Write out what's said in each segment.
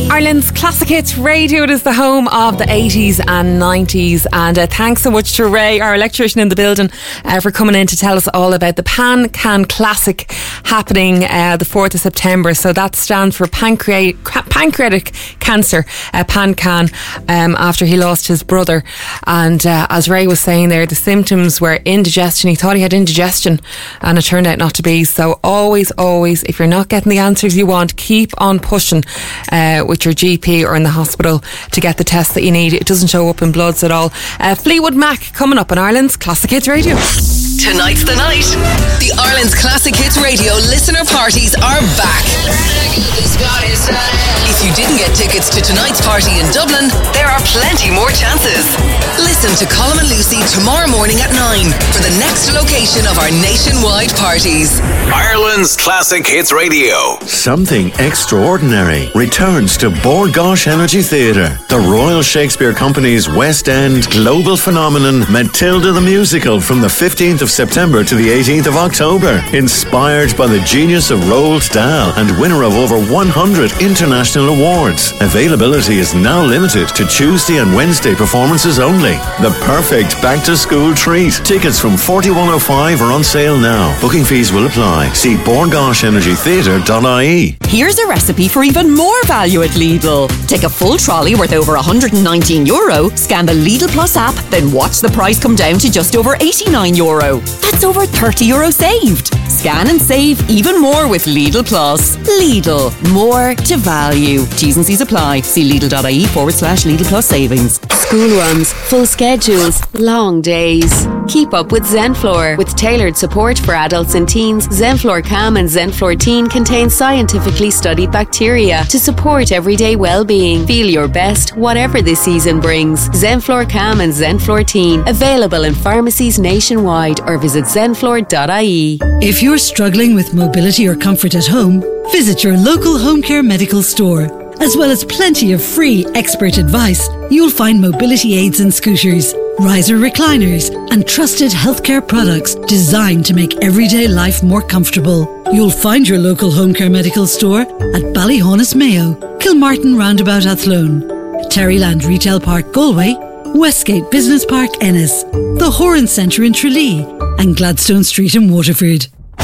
Ireland's Classic Hits Radio. It is the home of the 80s and 90s, and thanks so much to Ray, our electrician in the building, for coming in to tell us all about the Pan Can Classic happening the 4th of September. So that stands for pancreatic cancer, Pan Can, after he lost his brother. And as Ray was saying there, the symptoms were indigestion. He thought he had indigestion, and it turned out not to be. So always, if you're not getting the answers you want, keep on pushing with your GP or in the hospital to get the test that you need. It doesn't show up in bloods at all. Fleetwood Mac coming up on Ireland's Classic Hits Radio. Tonight's the night. The Ireland's Classic Hits Radio listener parties are back. If you didn't get tickets to tonight's party in Dublin, there are plenty more chances. Listen to Colm and Lucy tomorrow morning at 9 for the next location of our nationwide parties. Ireland's Classic Hits Radio. Something extraordinary returns to Bord Gáis Energy Theatre. The Royal Shakespeare Company's West End global phenomenon Matilda the Musical from the 15th of September to the 18th of October. Inspired by the genius of Roald Dahl and winner of over 100 international awards. Availability is now limited to Tuesday and Wednesday performances only. The perfect back-to-school treat. Tickets from 41.05 are on sale now. Booking fees will apply. See bordgaishenergytheatre.ie. Here's a recipe for even more value at Lidl. Take a full trolley worth over €119, scan the Lidl Plus app, then watch the price come down to just over €89. That's over €30 saved. Scan and save even more with Lidl Plus. Lidl, more to value. T's and C's apply. See Lidl.ie/Lidl Plus savings. School runs, full schedules, long days. Keep up with Zenflor. With tailored support for adults and teens, Zenflor Calm and Zenflor Teen contain scientifically studied bacteria to support everyday well-being. Feel your best, whatever this season brings. Zenflor Calm and Zenflor Teen. Available in pharmacies nationwide or visit zenflor.ie. If you're struggling with mobility or comfort at home, visit your local home care medical store. As well as plenty of free expert advice, you'll find mobility aids and scooters, riser recliners, and trusted healthcare products designed to make everyday life more comfortable. You'll find your local home care medical store at Ballyhonus Mayo, Kilmartin Roundabout Athlone, Terryland Retail Park Galway, Westgate Business Park Ennis, the Horan Centre in Tralee, and Gladstone Street in Waterford.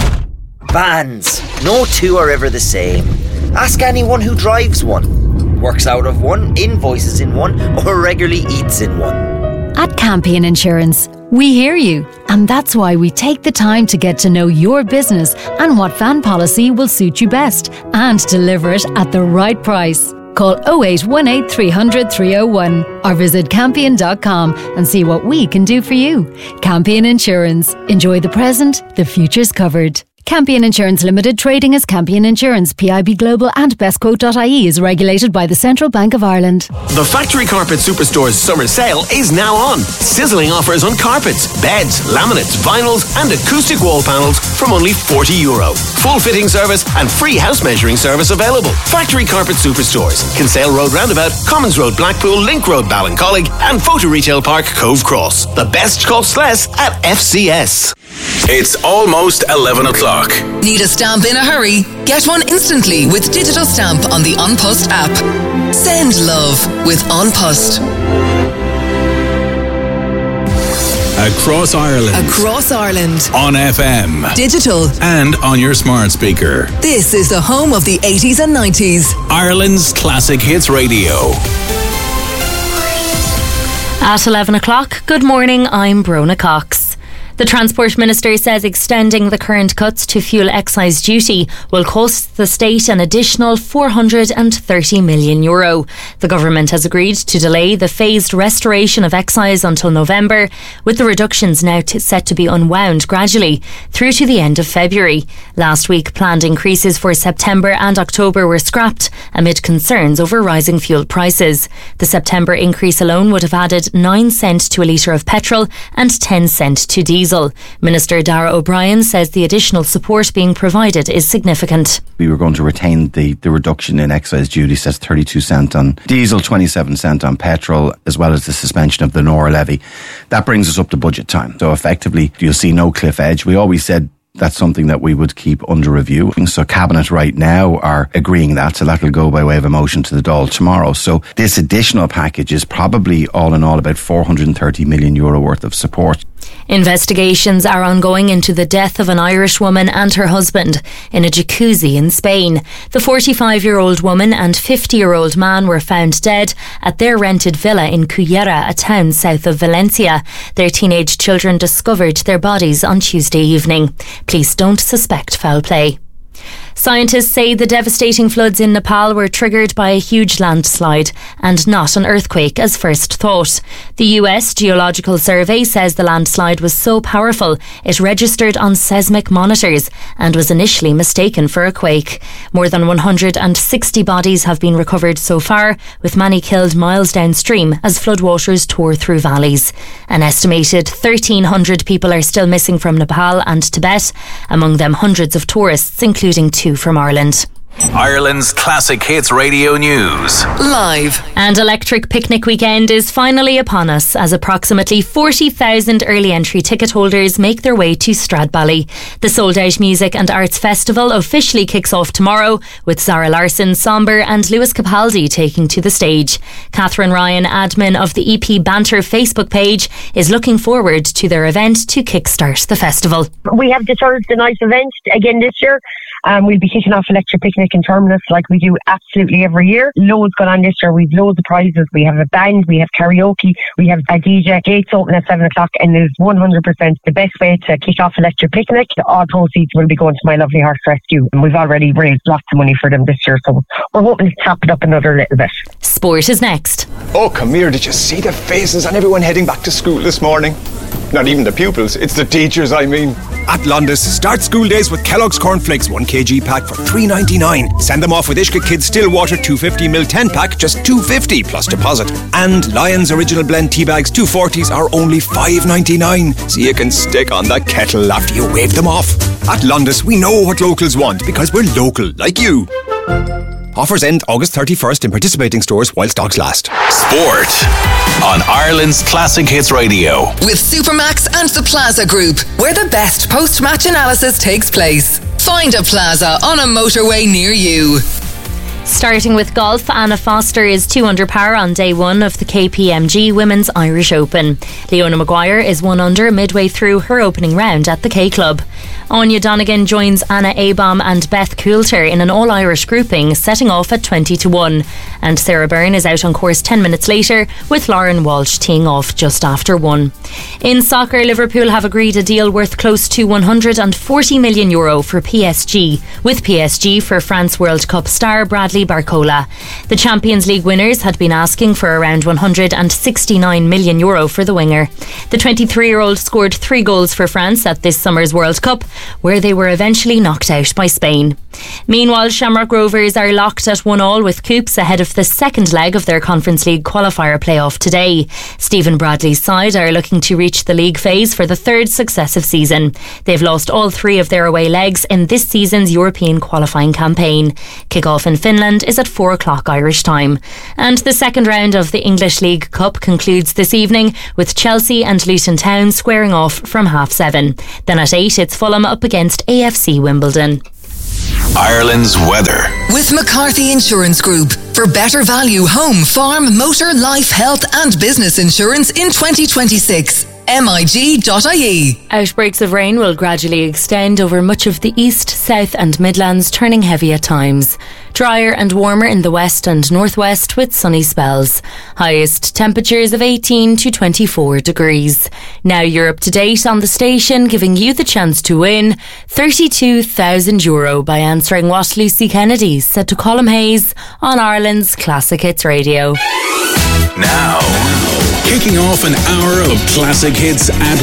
Vans. No two are ever the same. Ask anyone who drives one, works out of one, invoices in one, or regularly eats in one. At Campion Insurance, we hear you, and that's why we take the time to get to know your business and what van policy will suit you best, and deliver it at the right price. Call 0818 300 301 or visit campion.com and see what we can do for you. Campion Insurance. Enjoy the present, the future's covered. Campion Insurance Limited, trading as Campion Insurance, PIB Global and bestquote.ie is regulated by the Central Bank of Ireland. The Factory Carpet Superstore's summer sale is now on. Sizzling offers on carpets, beds, laminates, vinyls and acoustic wall panels from only €40. Full fitting service and free house measuring service available. Factory Carpet Superstores, Kinsale Road Roundabout, Commons Road Blackpool, Link Road Ballincollig and Photo Retail Park Cove Cross. The best costs less at FCS. It's almost 11 o'clock. Need a stamp in a hurry? Get one instantly with Digital Stamp on the An Post app. Send love with An Post. Across Ireland. Across Ireland. On FM. Digital. And on your smart speaker. This is the home of the 80s and 90s. Ireland's Classic Hits Radio. At 11 o'clock, good morning, I'm Brona Cox. The Transport Minister says extending the current cuts to fuel excise duty will cost the state an additional €430 million. The government has agreed to delay the phased restoration of excise until November, with the reductions now set to be unwound gradually through to the end of February. Last week, planned increases for September and October were scrapped amid concerns over rising fuel prices. The September increase alone would have added 9 cents to a litre of petrol and 10 cents to diesel. Minister Darragh O'Brien says the additional support being provided is significant. We were going to retain the reduction in excise duty, so that's 32 cent on diesel, 27 cent on petrol, as well as the suspension of the NORA levy. That brings us up to budget time. So effectively, you'll see no cliff edge. We always said that's something that we would keep under review. So Cabinet right now are agreeing that, so that will go by way of a motion to the Dáil tomorrow. So this additional package is probably all in all about €430 million worth of support. Investigations are ongoing into the death of an Irish woman and her husband in a jacuzzi in Spain. The 45-year-old woman and 50-year-old man were found dead at their rented villa in Cullera, a town south of Valencia. Their teenage children discovered their bodies on Tuesday evening. Police don't suspect foul play. Scientists say the devastating floods in Nepal were triggered by a huge landslide and not an earthquake as first thought. The US Geological Survey says the landslide was so powerful it registered on seismic monitors and was initially mistaken for a quake. More than 160 bodies have been recovered so far, with many killed miles downstream as floodwaters tore through valleys. An estimated 1,300 people are still missing from Nepal and Tibet, among them hundreds of tourists, including 2 from Ireland. Ireland's Classic Hits Radio News. Live. And Electric Picnic Weekend is finally upon us as approximately 40,000 early entry ticket holders make their way to Stradbally. The sold out Music and Arts Festival officially kicks off tomorrow with Zara Larsson, Somber and Lewis Capaldi taking to the stage. Catherine Ryan, admin of the EP Banter Facebook page, is looking forward to their event to kickstart the festival. We have the Thursday night event again this year. We'll be kicking off Electric Picnic in Terminus like we do absolutely every year. Loads going on this year. We've loads of prizes. We have a band, we have karaoke, we have a DJ. Gates open at 7 o'clock and it's 100% the best way to kick off Electric Picnic. All proceeds will be going to My Lovely Horse Rescue, and we've already raised lots of money for them this year, so we're hoping to tap it up another little bit. Sport is next. Oh, come here, did you see the faces on everyone heading back to school this morning? Not even the pupils, it's the teachers, I mean. At Londis, start school days with Kellogg's Cornflakes 1 kg pack for $3.99. Send them off with Ishka Kids Stillwater 250ml 10 pack, just $2.50 plus deposit. And Lion's Original Blend tea bags 240s are only $5.99. So you can stick on the kettle after you wave them off. At Londis, we know what locals want because we're local, like you. Offers end August 31st in participating stores while stocks last. Sport on Ireland's Classic Hits Radio. With Supermax and the Plaza Group, where the best post-match analysis takes place. Find a Plaza on a motorway near you. Starting with golf, Anna Foster is 2 under par on day 1 of the KPMG Women's Irish Open. Leona Maguire is 1 under midway through her opening round at the K Club. Anya Donegan joins Anna Abom and Beth Coulter in an all-Irish grouping, setting off at 20-1. And Sarah Byrne is out on course 10 minutes later, with Lauren Walsh teeing off just after 1. In soccer, Liverpool have agreed a deal worth close to €140 million for PSG, with PSG for France World Cup star Bradley Barcola. The Champions League winners had been asking for around €169 million for the winger. The 23-year-old scored 3 goals for France at this summer's World Cup, where they were eventually knocked out by Spain. Meanwhile, Shamrock Rovers are locked at 1-1 with Coops ahead of the second leg of their Conference League qualifier playoff today. Stephen Bradley's side are looking to reach the league phase for the 3rd successive season. They've lost all 3 of their away legs in this season's European qualifying campaign. Kick-off in Finland is at 4 o'clock Irish time. And the second round of the English League Cup concludes this evening with Chelsea and Luton Town squaring off from 7:30. Then at 8 it's Fulham up against AFC Wimbledon. Ireland's weather. With McCarthy Insurance Group. For better value home, farm, motor, life, health and business insurance in 2026. MIG.ie. Outbreaks of rain will gradually extend over much of the east, south and Midlands, turning heavy at times. Drier and warmer in the west and northwest with sunny spells. Highest temperatures of 18 to 24 degrees. Now you're up to date on the station, giving you the chance to win €32,000 by answering what Lucy Kennedy said to Colm Hayes on Ireland's Classic Hits Radio. Now, kicking off an hour of classic hits at